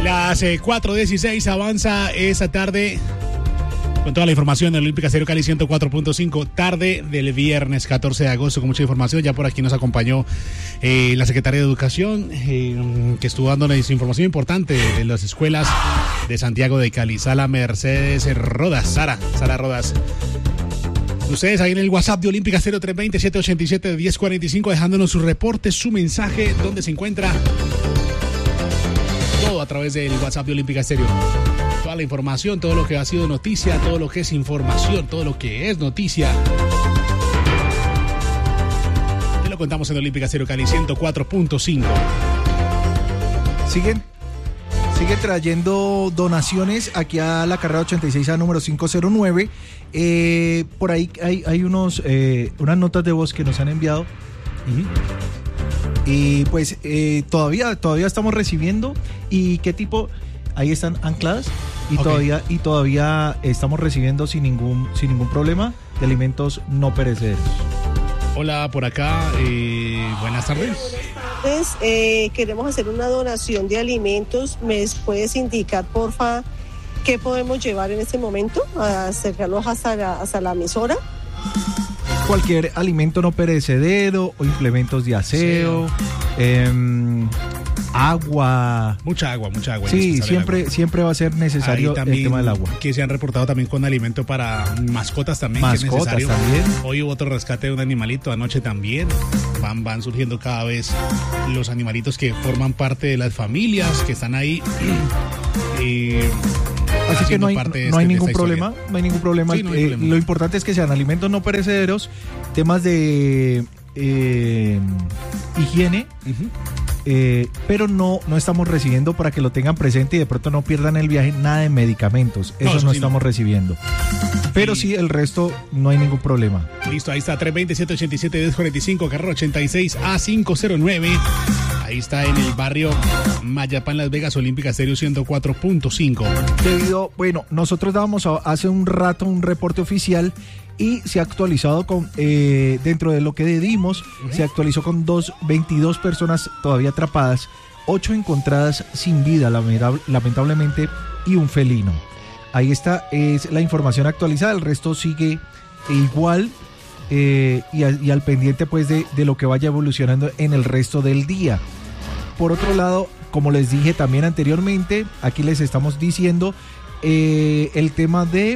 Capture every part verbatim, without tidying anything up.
Las eh, cuatro dieciséis avanza esta tarde con toda la información de Olímpica Estéreo Cali ciento cuatro punto cinco, tarde del viernes catorce de agosto, con mucha información. Ya por aquí nos acompañó eh, la secretaria de Educación, eh, que estuvo dándoles información importante de las escuelas de Santiago de Cali. Sara Mercedes Rodas, Sara, Sara Rodas. Ustedes ahí en el WhatsApp de Olímpica Estéreo tres dos cero, siete ocho siete, uno cero cuatro cinco, dejándonos su reporte, su mensaje, donde se encuentra todo a través del WhatsApp de Olímpica Estéreo. Toda la información, todo lo que ha sido noticia, todo lo que es información, todo lo que es noticia. Te lo contamos en Olímpica Estéreo Cali ciento cuatro punto cinco. Siguen, sigue trayendo donaciones aquí a la carrera ochenta y seis A número cinco cero nueve. Eh, por ahí hay, hay unos, eh, unas notas de voz que nos han enviado. Uh-huh. Y pues eh, todavía, todavía estamos recibiendo. ¿Y qué tipo? Ahí están ancladas. Y okay. todavía y todavía estamos recibiendo sin ningún sin ningún problema de alimentos no perecederos. Hola, por acá, eh, buenas tardes. Pues, eh, queremos hacer una donación de alimentos. ¿Me puedes indicar, porfa, qué podemos llevar en este momento? Acercarlos hasta la, hasta la emisora. Cualquier alimento no perecedero o implementos de aseo. Sí. Eh, Agua. Mucha agua, mucha agua. Sí, siempre, agua. siempre va a ser necesario el tema del agua. Que se han reportado también con alimento para mascotas también. Mascotas que es también. Hoy hubo otro rescate de un animalito, anoche también. Van, van surgiendo cada vez los animalitos que forman parte de las familias, que están ahí. eh, Así que no hay, no, este, no hay ningún problema, no hay ningún problema. Sí, no hay eh, problema. Lo importante es que sean alimentos no perecederos, temas de eh, higiene. Uh-huh. Eh, pero no, no estamos recibiendo, para que lo tengan presente y de pronto no pierdan el viaje, nada de medicamentos. Eso no, eso no sí estamos no. recibiendo. Pero sí. sí, el resto no hay ningún problema. Listo, ahí está, tres dos cero, siete ocho siete, uno cero cuatro cinco, carrera ochenta y seis A cinco cero nueve. Ahí está en el barrio Mayapán, Las Vegas, Olímpica Estéreo ciento cuatro punto cinco. Debido, bueno, nosotros dábamos hace un rato un reporte oficial y se ha actualizado con, eh, dentro de lo que dimos, uh-huh. se actualizó con dos, veintidós personas todavía atrapadas, ocho encontradas sin vida, lamentablemente, y un felino. Ahí está, es la información actualizada, el resto sigue igual eh, y, a, y al pendiente pues de, de lo que vaya evolucionando en el resto del día. Por otro lado, como les dije también anteriormente, aquí les estamos diciendo eh, el tema de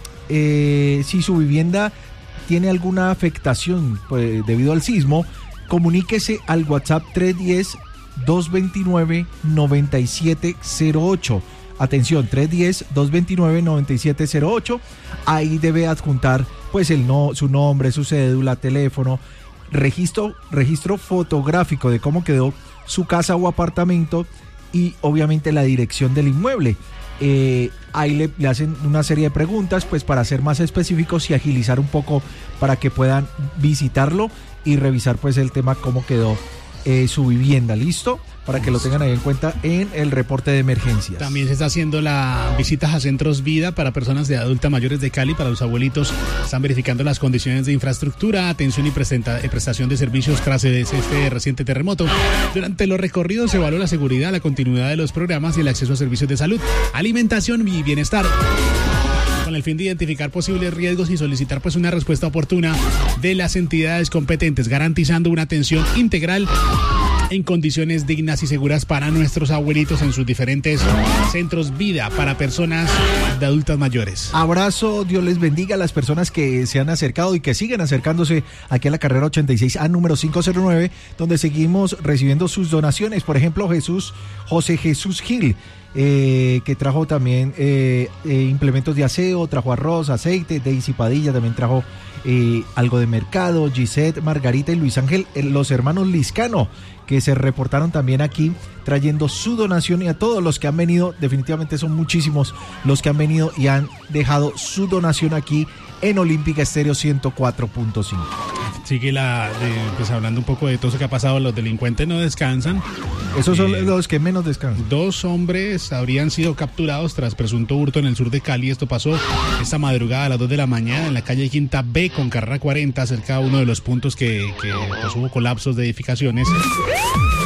Eh, si su vivienda tiene alguna afectación pues, debido al sismo, comuníquese al WhatsApp tres uno cero, dos dos nueve, nueve siete cero ocho. Atención, tres uno cero, dos dos nueve, nueve siete cero ocho. Ahí debe adjuntar pues el no, su nombre, su cédula, teléfono, registro, registro fotográfico de cómo quedó su casa o apartamento y obviamente la dirección del inmueble. Eh, ahí le, le hacen una serie de preguntas pues para ser más específicos y agilizar un poco para que puedan visitarlo y revisar pues el tema cómo quedó eh, su vivienda. ¿Listo? Para que lo tengan ahí en cuenta en el reporte de emergencias. También se está haciendo las visitas a centros vida para personas de adultas mayores de Cali, para los abuelitos. Están verificando las condiciones de infraestructura, atención y presenta, eh, prestación de servicios tras este reciente terremoto. Durante los recorridos se evaluó la seguridad, la continuidad de los programas y el acceso a servicios de salud, alimentación y bienestar, con el fin de identificar posibles riesgos y solicitar pues una respuesta oportuna de las entidades competentes, garantizando una atención integral en condiciones dignas y seguras para nuestros abuelitos en sus diferentes centros vida para personas de adultas mayores. Abrazo, Dios les bendiga a las personas que se han acercado y que siguen acercándose aquí a la carrera ochenta y seis A número cinco cero nueve, donde seguimos recibiendo sus donaciones. Por ejemplo, Jesús, José Jesús Gil, eh, que trajo también eh, eh, implementos de aseo, trajo arroz, aceite. Daisy Padilla también trajo eh, algo de mercado. Gisette, Margarita y Luis Ángel, eh, los hermanos Liscano, que se reportaron también aquí trayendo su donación, y a todos los que han venido, definitivamente son muchísimos los que han venido y han dejado su donación aquí en Olímpica Estéreo ciento cuatro punto cinco. Sigue la, de, pues hablando un poco de todo eso que ha pasado, los delincuentes no descansan. Esos son eh, los que menos descansan. Dos hombres habrían sido capturados tras presunto hurto en el sur de Cali. Esto pasó esta madrugada a las dos de la mañana en la calle Quinta B con carrera cuarenta, cerca de uno de los puntos que, que pues, hubo colapsos de edificaciones.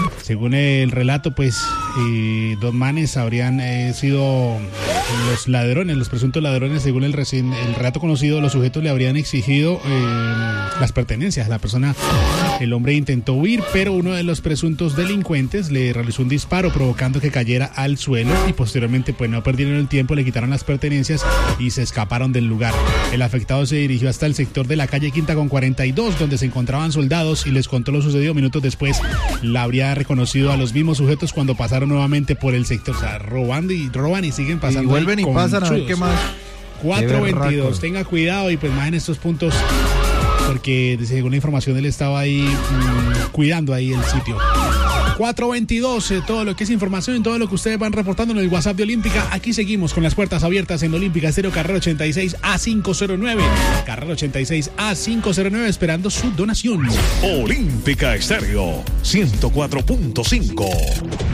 Según el relato, pues eh, dos manes habrían eh, sido los ladrones, los presuntos ladrones. Según el, recién, el relato conocido, los sujetos le habrían exigido eh, las pertenencias. La persona, el hombre intentó huir, pero uno de los presuntos delincuentes le realizó un disparo provocando que cayera al suelo y posteriormente pues no perdieron el tiempo, le quitaron las pertenencias y se escaparon del lugar. El afectado se dirigió hasta el sector de la calle Quinta con cuarenta y dos, donde se encontraban soldados, y les contó lo sucedido. Minutos después la habría reconocido a los mismos sujetos cuando pasaron nuevamente por el sector. O sea, robando y roban y siguen pasando. Y vuelven y pasan a ver qué más. cuatro veintidós, tenga cuidado y pues más en estos puntos, porque según la información él estaba ahí mmm, cuidando ahí el sitio. cuatro veintidós, eh, todo lo que es información, todo lo que ustedes van reportando en el WhatsApp de Olímpica. Aquí seguimos con las puertas abiertas en Olímpica Estéreo, carrera ochenta y seis A quinientos nueve. Carrera ochenta y seis A quinientos nueve, esperando su donación. Olímpica Estéreo ciento cuatro punto cinco.